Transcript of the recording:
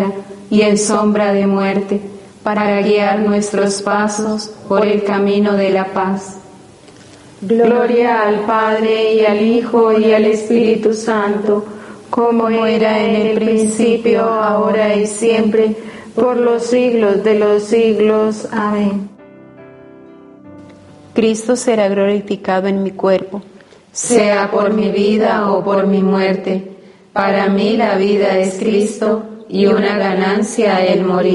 tiniebla y en sombra de muerte, para guiar nuestros pasos por el camino de la paz. Gloria al Padre, y al Hijo, y al Espíritu Santo, como era en el principio, ahora y siempre, por los siglos de los siglos. Amén. Cristo será glorificado en mi cuerpo, sea por mi vida o por mi muerte. Para mí la vida es Cristo y una ganancia el morir.